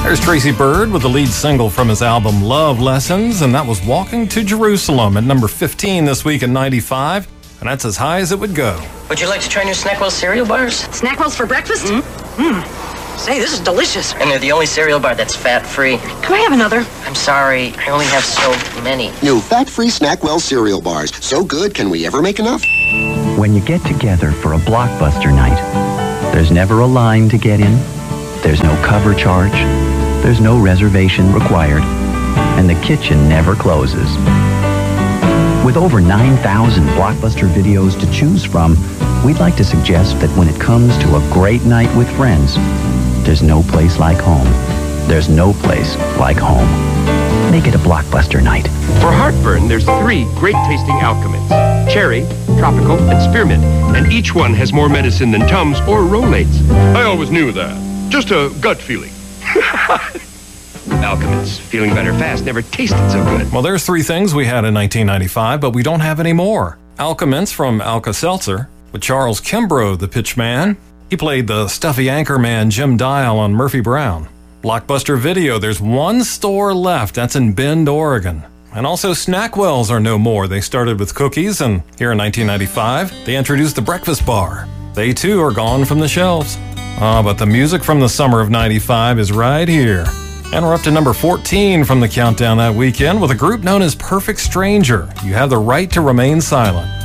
There's Tracy Byrd with the lead single from his album Love Lessons, and that was Walking to Jerusalem at number 15 this week at 95, and that's as high as it would go. Would you like to try new Snackwell cereal bars? Snackwells for breakfast? Say, this is delicious. And they're the only cereal bar that's fat-free. Can I have another? I'm sorry, I only have so many. New fat-free Snackwell cereal bars. So good, can we ever make enough? When you get together for a Blockbuster night, there's never a line to get in, there's no cover charge, there's no reservation required, and the kitchen never closes. With over 9,000 Blockbuster videos to choose from, we'd like to suggest that when it comes to a great night with friends, there's no place like home. There's no place like home. Make it a Blockbuster night. For heartburn, there's 3 great-tasting Alka-Mints: cherry, tropical, and spearmint. And each one has more medicine than Tums or Rolaids. I always knew that. Just a gut feeling. Alka-Mints. Feeling better fast never tasted so good. Well, there's 3 things we had in 1995, but we don't have any more. Alka-Mints from Alka-Seltzer, with Charles Kimbrough, the pitchman. He played the stuffy anchorman Jim Dial on Murphy Brown. Blockbuster Video, there's 1 store left. That's in Bend, Oregon. And also Snackwells are no more. They started with cookies, and here in 1995, they introduced the breakfast bar. They too are gone from the shelves. But the music from the summer of 95 is right here. And we're up to number 14 from the countdown that weekend with a group known as Perfect Stranger. You Have the Right to Remain Silent.